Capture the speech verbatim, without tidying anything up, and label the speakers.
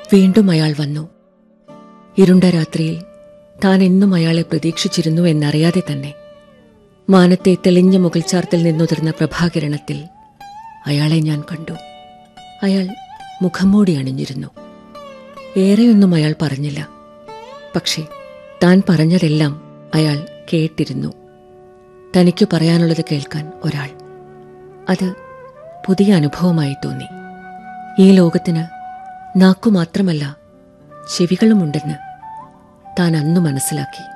Speaker 1: വീണ്ടും അയാൾ വന്നു. ഇരുണ്ട രാത്രിയിൽ താൻ എന്നും അയാളെ പ്രതീക്ഷിച്ചിരുന്നു എന്നറിയാതെ തന്നെ മാനത്തെ തെളിഞ്ഞ മുകൾച്ചാർത്തിൽ നിന്നുതിർന്ന പ്രഭാകിരണത്തിൽ അയാളെ ഞാൻ കണ്ടു. അയാൾ മുഖംമൂടി അണിഞ്ഞിരുന്നു. ഏറെയൊന്നും അയാൾ പറഞ്ഞില്ല. പക്ഷേ താൻ പറഞ്ഞതെല്ലാം അയാൾ കേട്ടിരുന്നു. തനിക്കു പറയാനുള്ളത് കേൾക്കാൻ ഒരാൾ. അത് പുതിയ അനുഭവമായി തോന്നി. ഈ ലോകത്തിന് നാക്കുമാത്രമല്ല ചെവികളുമുണ്ടെന്ന് താൻ അന്നു മനസ്സിലാക്കി.